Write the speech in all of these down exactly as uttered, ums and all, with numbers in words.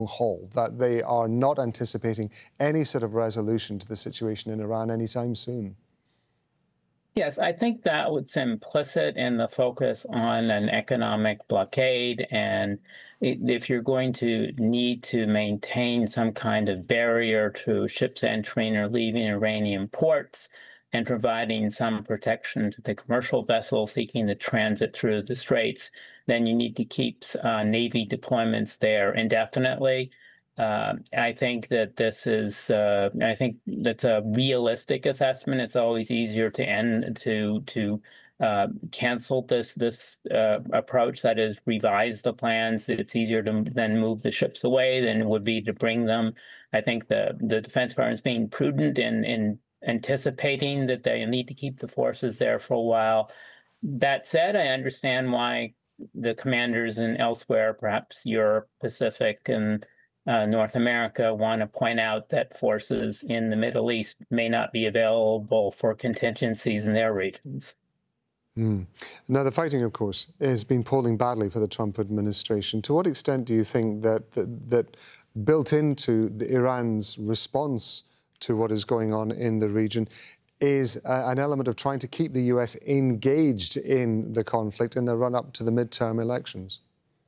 haul, that they are not anticipating any sort of resolution to the situation in Iran anytime soon? Yes, I think that was implicit in the focus on an economic blockade. And if you're going to need to maintain some kind of barrier to ships entering or leaving Iranian ports and providing some protection to the commercial vessels seeking to transit through the straits, then you need to keep uh, Navy deployments there indefinitely. Uh, I think that this is, uh, I think that's a realistic assessment. It's always easier to end to to uh, cancel this this uh, approach, that is, revise the plans. It's easier to then move the ships away than it would be to bring them. I think the the Defense Department is being prudent in in anticipating that they need to keep the forces there for a while. That said, I understand why the commanders in elsewhere, perhaps Europe, Pacific, and Uh, North America, want to point out that forces in the Middle East may not be available for contingencies in their regions. Mm. Now, the fighting, of course, has been polling badly for the Trump administration. To what extent do you think that that, that built into the Iran's response to what is going on in the region is uh, an element of trying to keep the U S engaged in the conflict in the run-up to the midterm elections?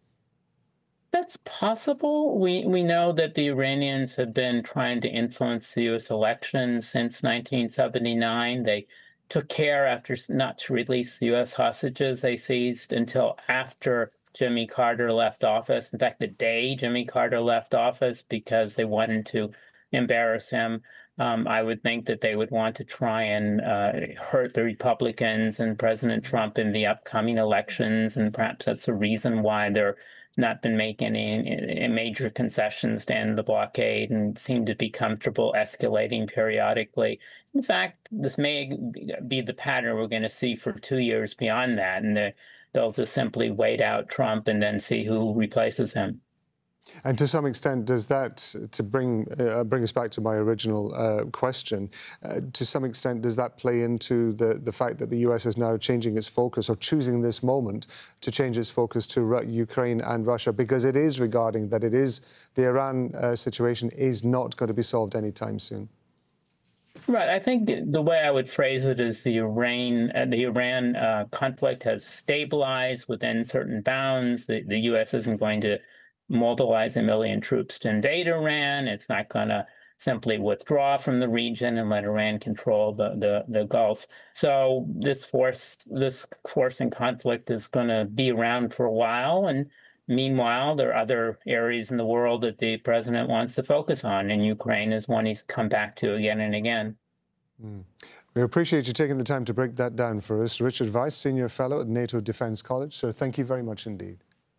That's possible. We we know that the Iranians have been trying to influence the U S elections since nineteen seventy-nine. They took care after not to release the U S hostages they seized until after Jimmy Carter left office. In fact, the day Jimmy Carter left office, because they wanted to embarrass him. Um, I would think that they would want to try and uh, hurt the Republicans and President Trump in the upcoming elections, and perhaps that's the reason why they're not been making any major concessions to end the blockade and seem to be comfortable escalating periodically. In fact, this may be the pattern we're going to see for two years beyond that, and they'll just simply wait out Trump and then see who replaces him. And to some extent, does that, to bring uh, bring us back to my original uh, question, uh, to some extent, does that play into the, the fact that the U S is now changing its focus, or choosing this moment to change its focus to Ru- Ukraine and Russia, because it is regarding that it is, the Iran uh, situation is not going to be solved anytime soon? Right. I think the way I would phrase it is the Iran uh, the Iran uh, conflict has stabilized within certain bounds. The, the U S isn't going to mobilize a million troops to invade Iran. It's not going to simply withdraw from the region and let Iran control the, the, the Gulf. So this force, this force in conflict is going to be around for a while. And meanwhile, there are other areas in the world that the president wants to focus on, and Ukraine is one he's come back to again and again. Mm. We appreciate you taking the time to break that down for us. Richard Weiss, Senior Fellow at NATO Defence College. Sir, thank you very much indeed.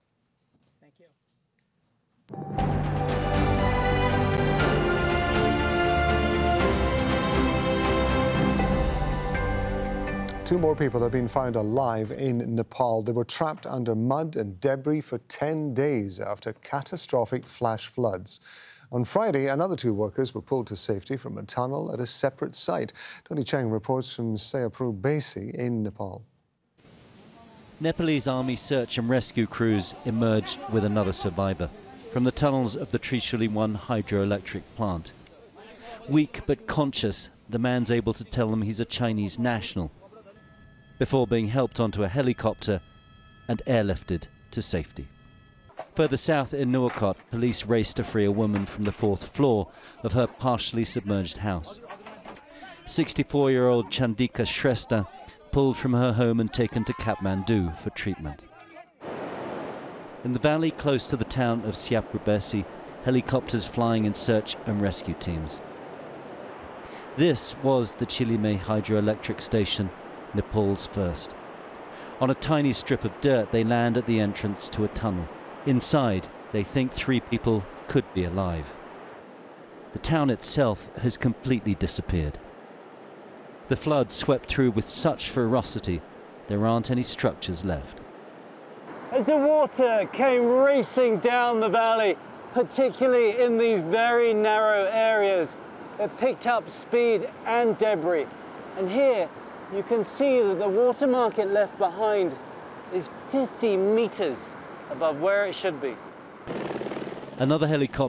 Two more people have been found alive in Nepal. They were trapped under mud and debris for ten days after catastrophic flash floods. On Friday, another two workers were pulled to safety from a tunnel at a separate site. Tony Cheng reports from Sayapur Basi in Nepal. Nepalese Army search and rescue crews emerged with another survivor from the tunnels of the Trishuli one hydroelectric plant. Weak but conscious, the man's able to tell them he's a Chinese national, before being helped onto a helicopter and airlifted to safety. Further south in Nuwakot, police raced to free a woman from the fourth floor of her partially submerged house. sixty-four-year-old Chandika Shrestha pulled from her home and taken to Kathmandu for treatment. In the valley close to the town of Sayapur Basi, helicopters flying in search and rescue teams. This was the Chilime hydroelectric station, Nepal's first. On a tiny strip of dirt, they land at the entrance to a tunnel. Inside, they think three people could be alive. The town itself has completely disappeared. The flood swept through with such ferocity, there aren't any structures left. As the water came racing down the valley, particularly in these very narrow areas, it picked up speed and debris. And here, you can see that the watermark it left behind is fifty meters above where it should be. Another helicopter